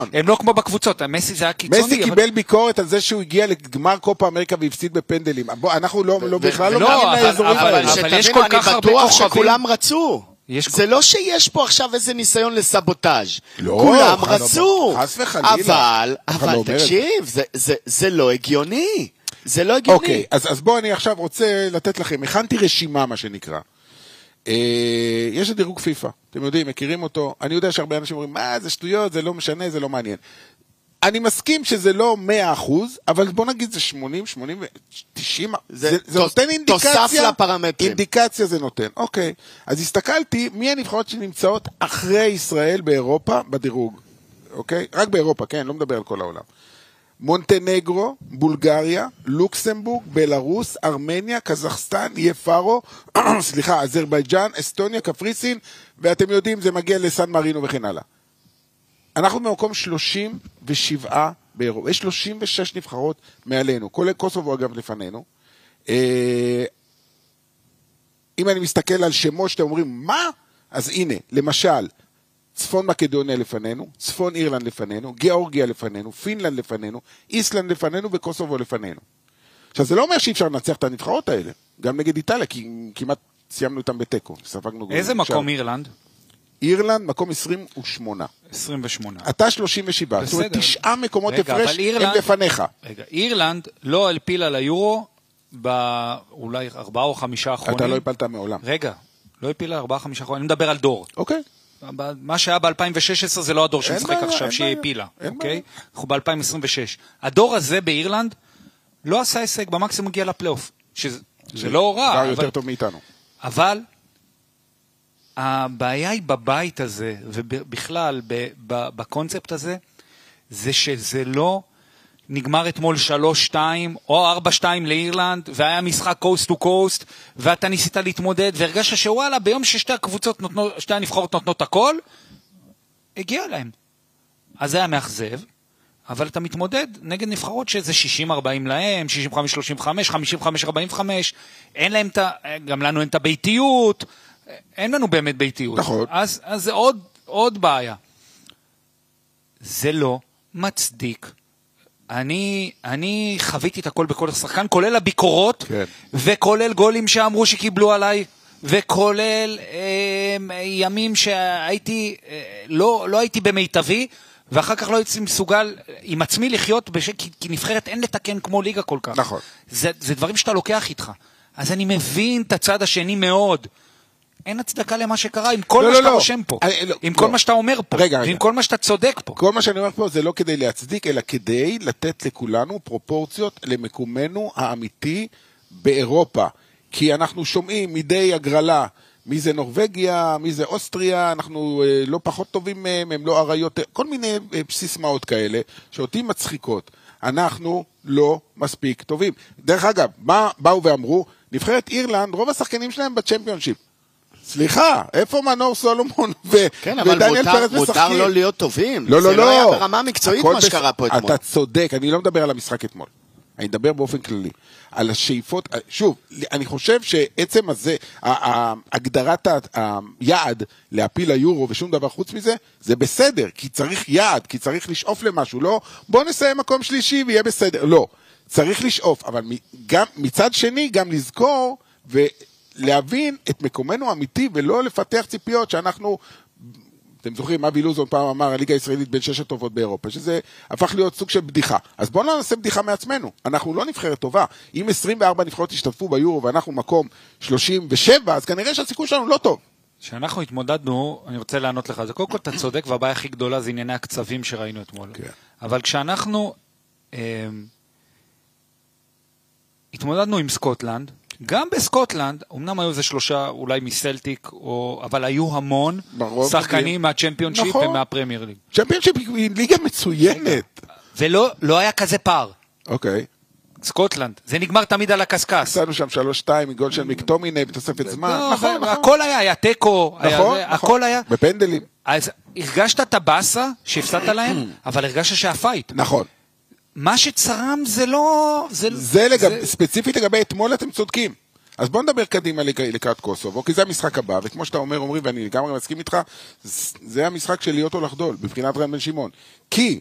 הם לא כמו בקבוצות, מסי זה היה קיצוני. מסי קיבל ביקורת על זה שהוא הגיע לגמר קופה אמריקה והפסיד בפנדלים. אנחנו בכלל לא מגיעים לאזורים האלה. אבל יש כל כך הרבה בטוח כוכבים. שכולם רצו. זה לא שיש פה עכשיו איזה ניסיון לסבוטאז'. לא, כולם רצו. חס וחלילה. אבל תקשיב, זה לא הגיוני. זה לא הגיוני. אוקיי, אז בואו אני עכשיו רוצה לתת לכם, הכנתי רשימה מה שנקרא. יש את דירוג פיפה, אתם יודעים, מכירים אותו, אני יודע שהרבה אנשים אומרים, מה זה שטויות, זה לא משנה, זה לא מעניין. אני מסכים שזה לא 100%, אבל בוא נגיד זה 80, 80, 90, זה נותן אינדיקציה. תוסף לפרמטרים. אינדיקציה זה נותן, אוקיי. אז הסתכלתי, מי הנבחרות שנמצאות אחרי ישראל באירופה בדירוג, אוקיי? רק באירופה, כן, לא מדבר על כל העולם. מונטנגרו, בולגריה, לוקסמבורג, בלרוס, ארמניה, קזחסטן, יפרו, סליחה, אזרבייג'אן, אסטוניה, קפריסין, ואתם יודעים, זה מגיע לסן מרינו וכן הלאה. אנחנו במקום 37 באירופה, יש 36 נבחרות מעלינו, כולל קוסובו אגב לפנינו. אם אני מסתכל על שמות שאתם אומרים, מה? אז הנה, למשל, צפון מקדוניה לפנינו, צפון אירלנד לפנינו, גיאורגיה לפנינו, פינלנד לפנינו, איסלנד לפנינו וקוסובו לפנינו. עכשיו, זה לא אומר שאי אפשר לנצח את הנבחרות האלה, גם נגד איטליה, כי כמעט סיימנו איתם בטקו. איזה מקום אירלנד? אירלנד, מקום 28. 28. אתה 37. זאת אומרת, 9 מקומות הפרש הם לפניך. רגע, אירלנד לא הלפילה ליורו באולי 4 או 5 האחרונים. אתה לא הפלת מעולם. רגע, לא הפילה 4 או 5 האחרונים. אני מדבר על דור. אוקיי. מה שהיה ב-2016 זה לא הדור שמשחק עכשיו, שהיא הפילה. אוקיי? אנחנו ב-2026. הדור הזה באירלנד לא עשה הישג, במקסימום הגיע לפלייאוף. זה לא רע. כבר יותר טוב מאיתנו. אבל הבעיה היא בבית הזה, ובכלל בקונספט הזה, זה שזה לא נגמר אתמול 3-2 או 4-2 לאירלנד, והיה משחק קוסט טו קוסט, ואתה ניסית להתמודד, והרגשת שוואלה, ביום ששתי הקבוצות נותנות, שתי הנבחרות נותנות הכל, הגיע להם. אז זה היה מאכזב, אבל אתה מתמודד נגד נבחרות שזה 60-40 להם, 65-35, 55-45, אין להם גם לנו אין את הביתיות, אין לנו באמת ביתיות. נכון. אז זה עוד בעיה. זה לא מצדיק. אני חוויתי את הכל בכל השחקן, כולל הביקורות, כן. וכולל גולים שאמרו שקיבלו עליי, וכולל ימים שהייתי, לא הייתי במיטבי, ואחר כך לא הייתי מסוגל עם עצמי לחיות, כי נבחרת אין לתקן כמו ליגה כל כך. נכון. זה דברים שאתה לוקח איתך. אז אני מבין את הצד השני מאוד. אין הצדקה למה שקרה, עם כל מה שאתה רושם פה, עם כל מה שאתה אומר פה, ועם כל מה שאתה צודק פה. כל מה שאני אומר פה זה לא כדי להצדיק, אלא כדי לתת לכולנו פרופורציות למקומנו האמיתי באירופה. כי אנחנו שומעים מדי הגרלה, מי זה נורווגיה, מי זה אוסטריה, אנחנו לא פחות טובים מהם, הם לא עריות, כל מיני סיסמאות כאלה, שאותי מצחיקות. אנחנו לא מספיק טובים. דרך אגב, מה באו ואמרו? נבחרת אירלנד, רוב השחקנים שלהם בצ'מפיונשיפ. סליחה, איפה מנור סולומון ודניאל פרץ משחקים? מותר לא להיות טובים. לא, זה לא היה ברמה מקצועית מה שקרה פה אתמול. אתה צודק, אני לא מדבר על המשחק אתמול. אני מדבר באופן כללי. על השאיפות, שוב, אני חושב שעצם הזה, הגדרת היעד להפיל היורו ושום דבר חוץ מזה, זה בסדר, כי צריך יעד, כי צריך לשאוף למשהו. לא, בוא נסיים מקום שלישי ויהיה בסדר. לא, צריך לשאוף, אבל גם מצד שני, גם לזכור להבין את מקומנו האמיתי, ולא לפתח ציפיות שאנחנו, אתם זוכרים, אבי לוזון פעם אמר, הליגה הישראלית בין 6 הטובות באירופה, שזה הפך להיות סוג של בדיחה. אז בואו לא נעשה בדיחה מעצמנו. אנחנו לא נבחרת טובה. אם 24 נבחרות השתתפו ביורו, ואנחנו מקום 37, אז כנראה שהסיכוי שלנו לא טוב. כשאנחנו התמודדנו, אני רוצה לענות לך, זה קודם כל אתה צודק, והבעיה הכי גדולה זה ענייני הקצבים שראינו אתמול. כן. אבל כשאנחנו התמודדנו עם סקוטלנד, גם בסקוטלנד, אמנם היו זה 3 אולי מסלטיק, אבל היו המון שחקנים מהצ'מפיונשיפ ומהפרמייר ליג. צ'מפיונשיפ היא ליגה מצוינת. ולא היה כזה פער. אוקיי. סקוטלנד, זה נגמר תמיד על הקסקס. עשינו שם 3-2 מגול של מקטומיני בתוספת זמן. נכון. הכל היה טקו, הכל היה. בפנדלים. אז הרגשת את הבאסה שהפסדת להם, אבל הרגשת שהפייט. נכון. מה שצרם זה לא... ספציפית לגבי אתמול אתם צודקים. אז בוא נדבר קדימה לקראת קוסובו, כי זה המשחק הבא, וכמו שאתה אומר, ואני לגמרי מסכים איתך, זה המשחק של להיות או לחדול, בבחינת רן בן שמעון. כי